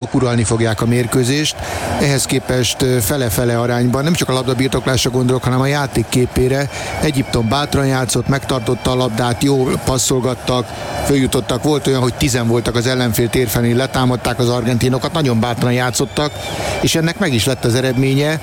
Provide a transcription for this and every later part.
argentinok uralni fogják a mérkőzést. Ehhez képest fele-fele arányban, nem csak a labdabirtoklásra gondolok, hanem a játék képére. Egyiptom bátran játszott, megtartotta a labdát, jól passzolgattak, följutottak. Volt olyan, hogy 10 voltak az ellenfél térfelén, letámadták az argentinokat, nagyon bátran játszottak, és ennek meg is lett az eredménye.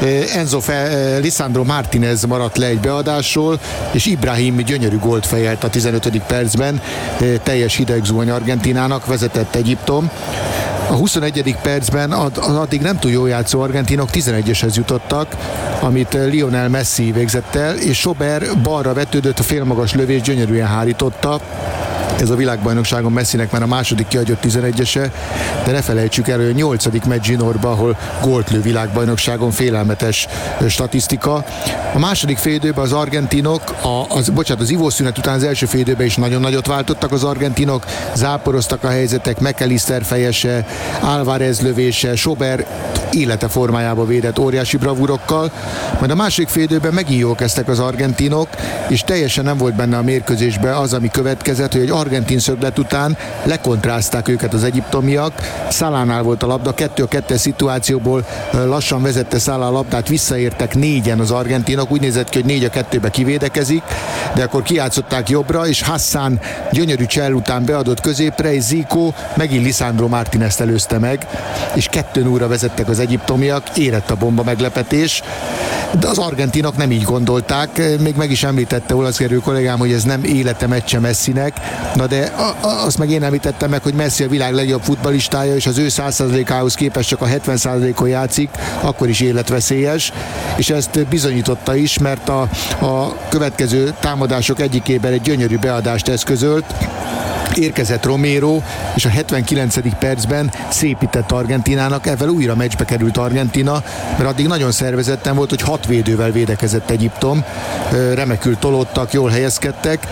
Lisandro Martínez maradt le egy beadásról, és Ibrahim gyönyörű gólt fejelt a 15. percben, teljes hidegzuhany Argentinának, vezetett Egyiptom. A 21. percben addig nem túl jól játszó argentinok 11-eshez jutottak, amit Lionel Messi végzett el, és Sober balra vetődött, a félmagas lövés gyönyörűen hárította. Ez a világbajnokságon Messinek már a második kihagyott 11-ese, de ne felejtsük el, hogy a 8. meccs zsinórba, ahol gólt lő világbajnokságon, félelmetes statisztika. A második félidőben az argentinok, az ivószünet után az első félidőben is nagyon nagyot váltottak az argentinok, záporoztak a helyzetek, McAllister fejese, Álvarez lövése, Sober élete formájába védett óriási bravúrokkal, majd a második félidőben megint jól kezdtek az argentinok, és teljesen nem volt benne a mérkőzésben az, ami következett, hogy egy argentin szöglet után lekontrázták őket az egyiptomiak. Salánál volt a labda, 2-2 szituációból lassan vezette Salah a labdát, visszaértek 4-en az argentinok, úgy nézett ki, hogy 4-2-be kivédekezik, de akkor kijátszották jobbra, és Hassan gyönyörű csell után beadott középre, és Zico megint Lisandro Martínezt előzte meg, és 2-0-ra vezettek az egyiptomiak, érett a bomba meglepetés, de az argentinok nem így gondolták, még meg is említette olasz kerül kollégám, hogy ez nem élete meccse Messinek, na de azt meg én említettem meg, hogy Messi a világ legjobb futballistája, és az ő 100%-ához képest csak a 70%-on játszik, akkor is életveszélyes, és ezt bizonyította is, mert a következő támadások egyikében egy gyönyörű beadást eszközölt, érkezett Romero, és a 79. percben szépített Argentinának, ezzel újra meccsbe került Argentina, mert addig nagyon szervezetten volt, hogy 6 védővel védekezett Egyiptom, remekül tolódtak, jól helyezkedtek.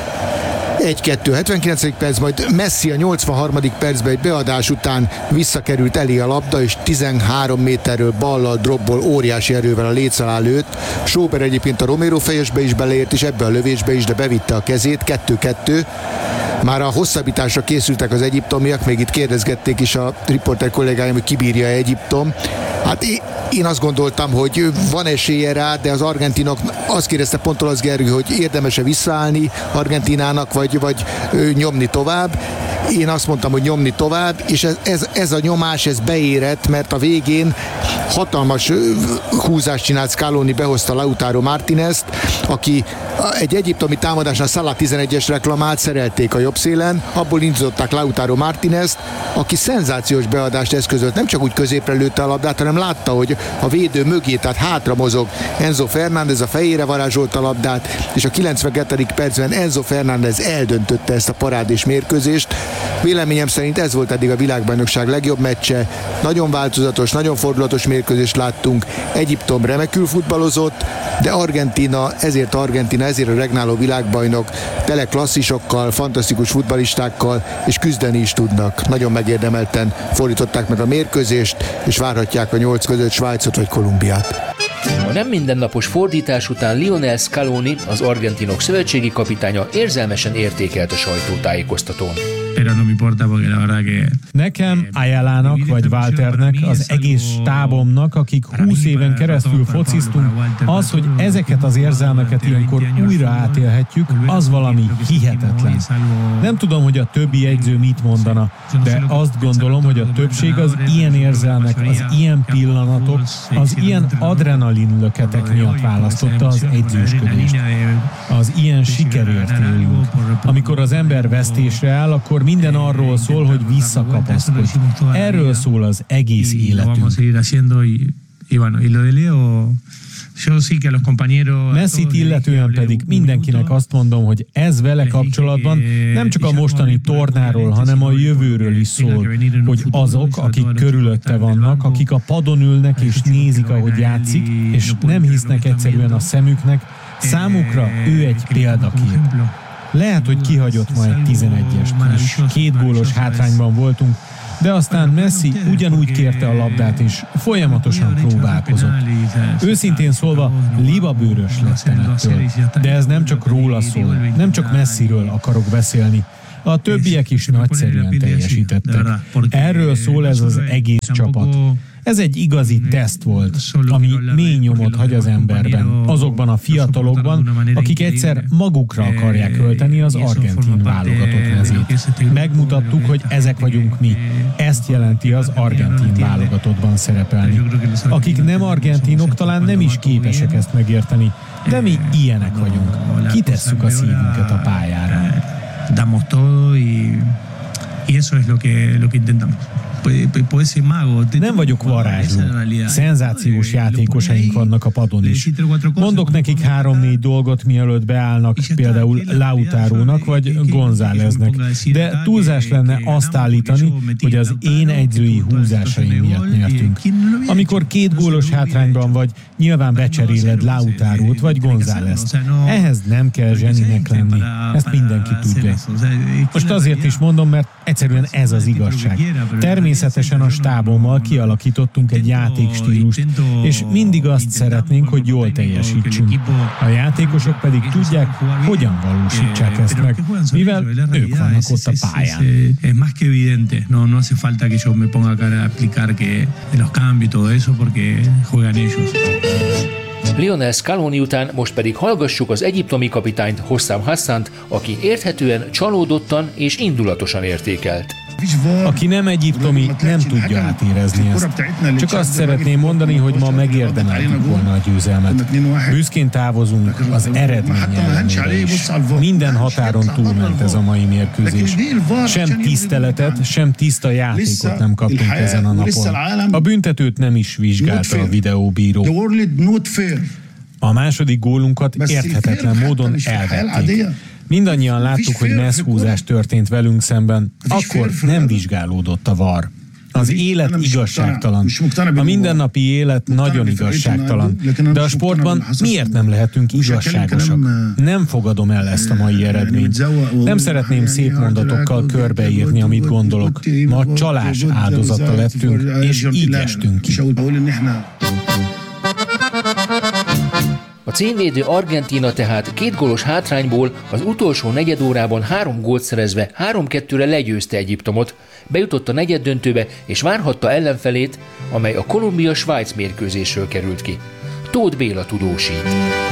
1-2, 79. perc, majd Messi a 83. percben egy beadás után visszakerült elé a labda, és 13 méterről ballal, dropból óriási erővel a léc alá lőtt. Sober egyébként a Romero fejesbe is beleért, és ebbe a lövésbe is, de bevitte a kezét, 2-2. Már a hosszabbításra készültek az egyiptomiak, még itt kérdezgették is a riporter kollégáim, hogy kibírja Egyiptom. Hát én azt gondoltam, hogy van esélye rá, de az argentinok azt kérdezte pont Olasz Gergő, hogy érdemes-e visszaállni Argentinának, vagy nyomni tovább. Én azt mondtam, hogy nyomni tovább, és ez a nyomás, ez beérett, mert a végén hatalmas húzást csinált Scaloni, behozta Lautaro Martínezt, aki egy egyiptomi támadásnál Salah 11-es reklamált, szerelték a jobb szélen, abból indították Lautaro Martínezt, aki szenzációs beadást eszközölt, nem csak úgy középre lőtte a labdát, hanem látta, hogy a védő mögé, tehát hátra mozog Enzo Fernández, a fejére varázsolta a labdát, és a 92. percben Enzo Fernández eldöntötte ezt a parádés mérkőzést. Véleményem szerint ez volt eddig a világbajnokság legjobb meccse, nagyon változatos, nagyon fordulatos mérkőzést láttunk, Egyiptom remekül futballozott, de Argentina, ezért a regnáló világbajnok, tele klasszisokkal, fantasztikus futballistákkal, és küzdeni is tudnak. Nagyon megérdemelten fordították meg a mérkőzést, és várhatják a 8 között Svájcot vagy Kolumbiát. A nem mindennapos fordítás után Lionel Scaloni, az argentinok szövetségi kapitánya érzelmesen értékelt a sajtótájékoztatón. Nekem, Ayalának vagy Walternek, az egész stábomnak, akik 20 éven keresztül fociztunk, az, hogy ezeket az érzelmeket ilyenkor újra átélhetjük, az valami hihetetlen. Nem tudom, hogy a többi jegyző mit mondana, de azt gondolom, hogy a többség az ilyen érzelmek, az ilyen pillanatok, az ilyen adrenalinlöketek miatt választotta az edzősködést. Az ilyen sikerért élünk. Amikor az ember vesztésre áll, akkor minden arról szól, hogy visszakapaszkodj. Erről szól az egész életünk. Messit illetően pedig mindenkinek azt mondom, hogy ez vele kapcsolatban nem csak a mostani tornáról, hanem a jövőről is szól, hogy azok, akik körülötte vannak, akik a padon ülnek és nézik, ahogy játszik, és nem hisznek egyszerűen a szemüknek, számukra ő egy példakép. Lehet, hogy kihagyott ma egy 11-est, és 2 gólos hátrányban voltunk, de aztán Messi ugyanúgy kérte a labdát, és folyamatosan próbálkozott. Őszintén szólva, libabőrös lettem ettől. De ez nem csak róla szól, nem csak Messiről akarok beszélni. A többiek is nagyszerűen teljesítettek. Erről szól ez az egész csapat. Ez egy igazi teszt volt, ami mély nyomot hagy az emberben, azokban a fiatalokban, akik egyszer magukra akarják ölteni az argentin válogatott mezét. Megmutattuk, hogy ezek vagyunk mi. Ezt jelenti az argentin válogatottban szerepelni. Akik nem argentinok, talán nem is képesek ezt megérteni, de mi ilyenek vagyunk. Kitesszük a szívünket a pályára. Damos todo y eso es lo que intentamos. Nem vagyok varázsló. Szenzációs játékosaink vannak a padon is. Mondok nekik 3-4 dolgot, mielőtt beállnak, például Lautarónak vagy Gonzáleznek. De túlzás lenne azt állítani, hogy az én egyzői húzásaim miatt nyertünk. Amikor 2 gólos hátrányban vagy, nyilván becseréled Lautarót vagy Gonzálezt. Ehhez nem kell zseninek lenni. Ezt mindenki tudja. Most azért is mondom, mert egyszerűen ez az igazság. Természetesen a stábommal kialakítottunk egy játékstílust, és mindig azt szeretnénk, hogy jól teljesítsünk. A játékosok pedig tudják, hogyan valósítsák ezt meg, mivel ők vannak ott a pályán. No hace falta que yo me ponga acá a explicar que los cambios y todo eso porque juegan ellos. Lionel Scaloni után most pedig hallgassuk az egyiptomi kapitányt, Hossam Hassant, aki érthetően csalódottan és indulatosan értékelt. Aki nem egyiptomi, nem tudja átérezni ezt. Csak azt szeretném mondani, hogy ma megérdemeltük volna a győzelmet. Büszkén távozunk az eredmény ellenére is. Minden határon túlment ez a mai mérkőzés. Sem tiszteletet, sem tiszta játékot nem kaptunk ezen a napon. A büntetőt nem is vizsgálta a videóbíró. A második gólunkat érthetetlen módon elvették. Mindannyian láttuk, hogy messzhúzás történt velünk szemben, akkor nem vizsgálódott a VAR. Az élet igazságtalan. A mindennapi élet nagyon igazságtalan. De a sportban miért nem lehetünk igazságosak? Nem fogadom el ezt a mai eredményt. Nem szeretném szép mondatokkal körbeírni, amit gondolok. Ma csalás áldozata lettünk, és így estünk ki. A címvédő Argentína tehát 2 gólos hátrányból az utolsó negyedórában 3 gólt szerezve 3-2-re legyőzte Egyiptomot, bejutott a negyeddöntőbe és várhatta ellenfelét, amely a Kolumbia-Svájc mérkőzésről került ki. Tóth Béla tudósít.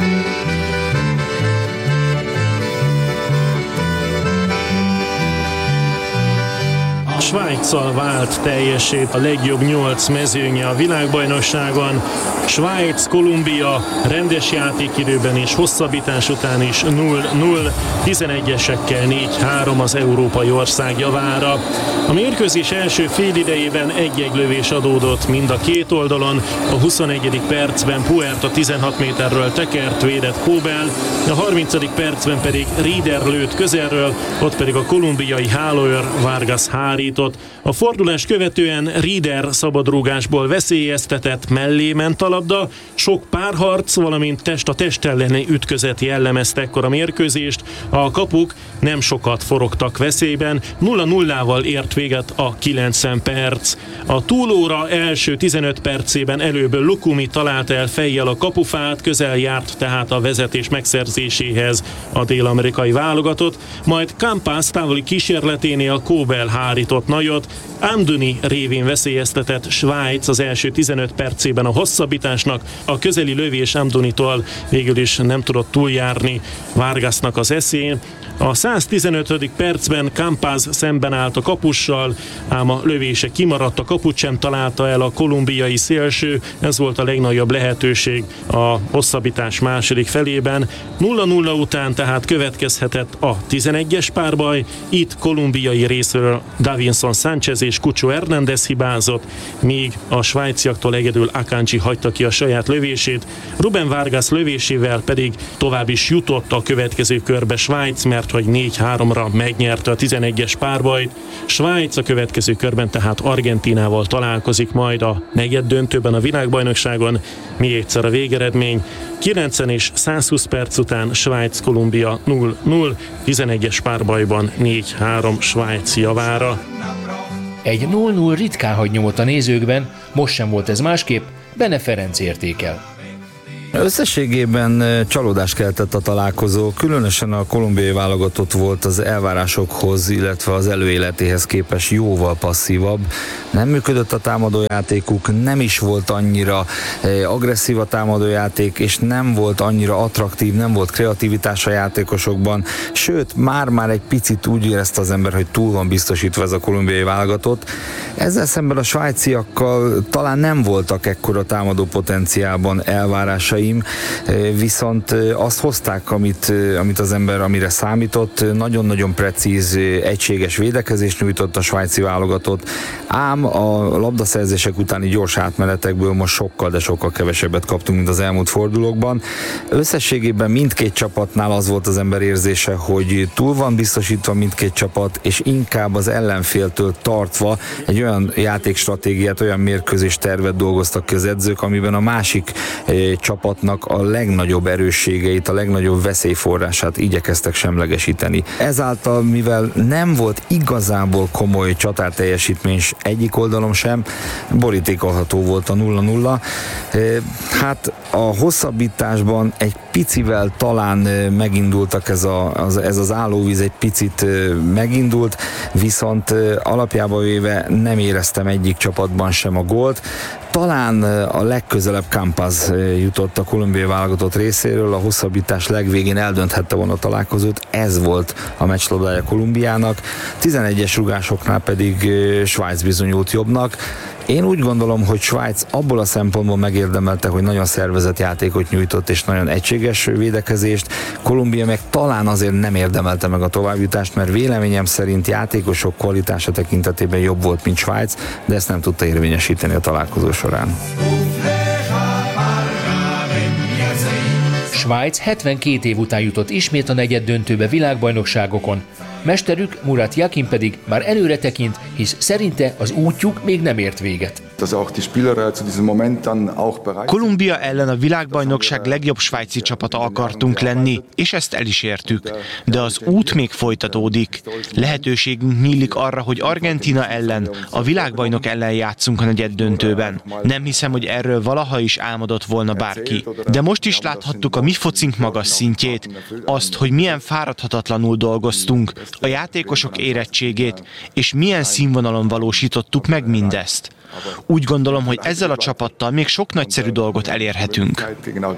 Svájccal vált teljesét a legjobb 8 mezőnye a világbajnokságon. Svájc, Kolumbia rendes játékidőben és hosszabbítás után is 0-0, 11-esekkel 4-3 az európai ország javára. A mérkőzés első félidejében egy lövés adódott mind a két oldalon. A 21. percben Puerta 16 méterről tekert, védett Kóbel, a 30. percben pedig Rieder lőtt közelről, ott pedig a kolumbiai hálóőr Vargas hárított. A fordulást követően Rieder szabadrúgásból veszélyeztetett, mellé ment a labda, sok párharc, valamint test a test elleni ütközet jellemezte ekkor a mérkőzést. A kapuk nem sokat forogtak veszélyben, 0-0-val ért véget a 90 perc. A túlóra első 15 percében előbb Lukumi találta el fejjel a kapufát, közel járt tehát a vezetés megszerzéséhez a dél-amerikai válogatott, majd Campas távoli kísérleténél Kóbel hárított nagyot, Amdouni révén veszélyeztetett Svájc az első 15 percében a hosszabbításnak, a közeli lövés Amdounitól végül is nem tudott túljárni Vargasnak az eszén. A 115. percben Campas szemben állt a kapussal, ám a lövése kimaradt, a kaput sem találta el a kolumbiai szélső, ez volt a legnagyobb lehetőség a hosszabbítás második felében. 0-0 után tehát következhetett a 11-es párbaj, itt kolumbiai részről Davinson Sánchez és Cucho Hernández hibázott, míg a svájciaktól egyedül Akanji hagyta ki a saját lövését, Rubén Vargas lövésével pedig tovább is jutott a következő körbe Svájc, mert hogy 4-3-ra megnyerte a 11-es párbajt. Svájc a következő körben tehát Argentínával találkozik majd a negyeddöntőben a világbajnokságon. Még egyszer a végeredmény. 90 és 120 perc után Svájc-Kolumbia 0-0, 11-es párbajban 4-3 Svájc javára. Egy 0-0 ritkán hagy nyomot a nézőkben, most sem volt ez másképp, Bene Ferenc értékel. Összességében csalódást keltett a találkozó, különösen a kolumbiai válogatott volt az elvárásokhoz, illetve az előéletéhez képest jóval passzívabb. Nem működött a támadójátékuk, nem is volt annyira agresszív a támadójáték, és nem volt annyira attraktív, nem volt kreativitás a játékosokban, sőt, már egy picit úgy érezte az ember, hogy túl van biztosítva ez a kolumbiai válogatott. Ezzel szemben a svájciakkal talán nem voltak ekkora támadó potenciálban elvárásaim, viszont azt hozták, amit az ember, amire számított, nagyon-nagyon precíz, egységes védekezést nyújtott a svájci válogatott, ám a labdaszerzések utáni gyors átmenetekből most sokkal, de sokkal kevesebbet kaptunk, mint az elmúlt fordulókban. Összességében mindkét csapatnál az volt az ember érzése, hogy túl van biztosítva mindkét csapat, és inkább az ellenféltől tartva egy olyan játékstratégiát, olyan mérkőzés tervet dolgoztak ki az edzők, amiben a másik csapatnak a legnagyobb erősségeit, a legnagyobb veszélyforrását igyekeztek semlegesíteni. Ezáltal, mivel nem volt igazából komoly csatárteljesítmény egyik oldalon sem, borítékolható volt a 0-0. Hát a hosszabbításban egy picivel talán megindultak, ez az állóvíz egy picit megindult, viszont alapjában véve nem éreztem egyik csapatban sem a gólt. Talán a legközelebb Campas jutott a kolumbiai válogatott részéről, a hosszabbítás legvégén eldönthette volna a találkozót, ez volt a meccslabdája Kolumbiának, 11-es rugásoknál pedig Svájc bizonyult jobbnak. Én úgy gondolom, hogy Svájc abból a szempontból megérdemelte, hogy nagyon szervezett játékot nyújtott és nagyon egységes védekezést. Kolumbia meg talán azért nem érdemelte meg a továbbjutást, mert véleményem szerint játékosok kvalitása tekintetében jobb volt, mint Svájc, de ezt nem tudta érvényesíteni a találkozó során. Svájc 72 év után jutott ismét a negyeddöntőbe világbajnokságokon. Mesterük, Murat Yakin pedig már előre tekint, hisz szerinte az útjuk még nem ért véget. Kolumbia ellen a világbajnokság legjobb svájci csapata akartunk lenni, és ezt el is értük. De az út még folytatódik. Lehetőségünk nyílik arra, hogy Argentína ellen, a világbajnok ellen játszunk a negyeddöntőben. Nem hiszem, hogy erről valaha is álmodott volna bárki. De most is láthattuk a mi focink magas szintjét, azt, hogy milyen fáradhatatlanul dolgoztunk, a játékosok érettségét, és milyen színvonalon valósítottuk meg mindezt. Úgy gondolom, hogy ezzel a csapattal még sok nagyszerű dolgot elérhetünk.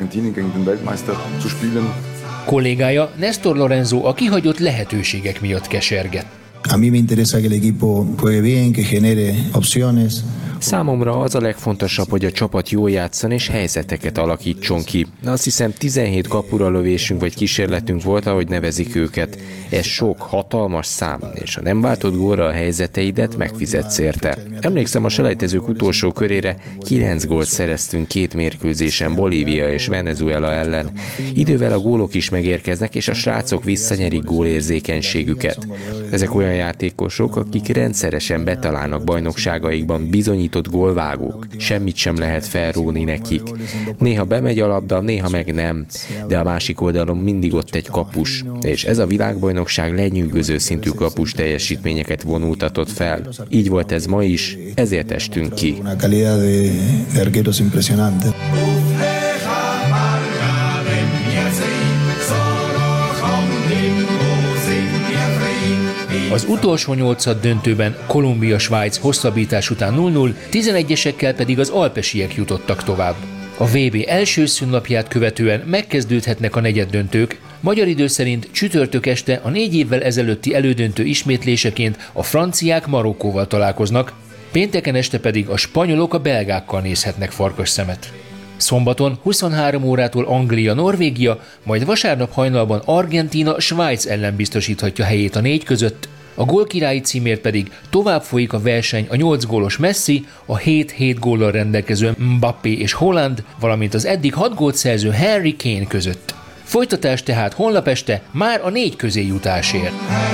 Kollégája Néstor Lorenzo a kihagyott lehetőségek miatt kesergett. A mí me interesa que el equipo juegue bien, que genere opciones. Számomra az a legfontosabb, hogy a csapat jól játsszon és helyzeteket alakítson ki. Azt hiszem 17 kapura lövésünk vagy kísérletünk volt, ahogy nevezik őket. Ez sok, hatalmas szám, és ha nem váltott gólra a helyzeteidet, megfizetsz érte. Emlékszem a selejtezők utolsó körére 9 gólt szereztünk 2 mérkőzésen Bolívia és Venezuela ellen. Idővel a gólok is megérkeznek, és a srácok visszanyerik gólérzékenységüket. Ezek olyan játékosok, akik rendszeresen betalálnak bajnokságaikban bizonyított gólvágók. Semmit sem lehet felróni nekik. Néha bemegy a labda, néha meg nem, de a másik oldalon mindig ott egy kapus, és ez a világbajnokság lenyűgöző szintű kapus teljesítményeket vonultatott fel. Így volt ez ma is, ezért estünk ki. Az utolsó 8. döntőben Kolumbia-Svájc hosszabbítás után 0-0, 11-esekkel pedig az alpesiek jutottak tovább. A VB első szünnapját követően megkezdődhetnek a negyeddöntők. Magyar idő szerint csütörtök este a 4 évvel ezelőtti elődöntő ismétléseként a franciák Marokkóval találkoznak, pénteken este pedig a spanyolok a belgákkal nézhetnek farkasszemet. Szombaton 23 órától Anglia, Norvégia, majd vasárnap hajnalban Argentína, Svájc ellen biztosíthatja helyét a 4 között, a gólkirályi címért pedig tovább folyik a verseny a 8 gólos Messi, a 7 góllal rendelkező Mbappé és Haaland, valamint az eddig 6 gólt szerző Harry Kane között. Folytatás tehát holnap este már a 4 közé jutásért.